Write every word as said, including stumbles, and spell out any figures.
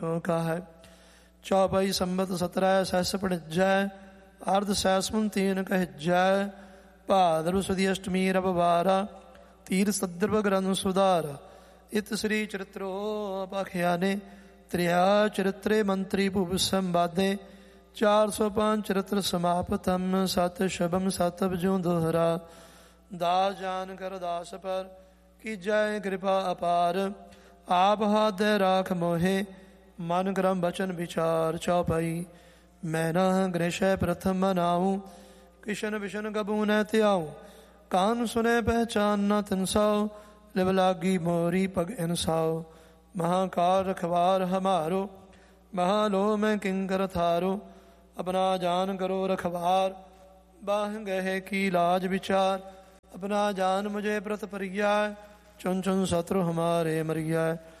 ਕਾ ਹੈ। ਚੌਪਈ ਸੰਬਤ ਸਤਰੈ ਸੈਸ ਪੜਜੈ, ਅਰਧ ਸੈਸਮਨ ਤੀਨ ਕਹਿਜੈ। ਭਾਦਰੁ ਸੁਦੀ ਅਸ਼ਟਮੀ ਰਬ ਵਾਰਾ, ਤੀਰ ਸਦਰਭ ਗ੍ਰੰਥ ਸੁਧਾਰਾ। ਇਤ ਸ੍ਰੀ ਚਰਿਤ੍ਰੋ ਅਪਾਖਿਆਨੇ, ਤ੍ਰਿਆ ਚਰਿਤਰੇ ਮੰਤਰੀ ਭੁਵ ਸੰਵਾਦੇ। ਚਾਰ ਸੌ ਪੰਜ ਚਰਿਤ੍ਰ ਸਮਾਪਤਮ, ਸਤ ਸ਼ਬਮ ਸਤ ਬਜੂ ਦੋਹਰਾ। ਦਾਸ ਜਾਨ ਕਰ ਦਾਸ ਪਰ, ਕੀਜੈ ਕਿਰਪਾ ਅਪਾਰ। ਆਪ ਹਾਥੈ ਰਾਖ ਮੋਹੇ, ਮਨ ਕਰਮ ਬਚਨ ਵਿਚਾਰ। ਚੌਪਈ ਮੈਨਾ ਗ੍ਰਹਿਸ਼ੈ ਪ੍ਰਥਮ ਮਨਾਉ, ਕਿਸ਼ਨ ਵਿਸ਼ਨ ਗਬੂ ਨ ਧਿਆਉ। ਕਾਨ ਸੁਨੇ ਪਹਿਚਾਨ ਨ ਤਿਨਸਾਉ, ਲਿਵ ਲਾਗੀ ਮੋਰੀ ਪਗ ਇਨਸਾਉ। ਮਹਾਕਾਲ ਰਖਵਾਰ ਹਮਾਰੋ, ਮਹਾਲੋ ਮੈਂ ਕਿੰਕਰ ਥਾਰੋ। ਆਪਣਾ ਜਾਨ ਕਰੋ ਰਖਵਾਰ, ਬਾਹ ਗਏ ਕੀ ਲਾਜ ਵਿਚਾਰ। अपना जान मुझे प्रत परिया, चुन चुन शत्रु हमारे मरिया।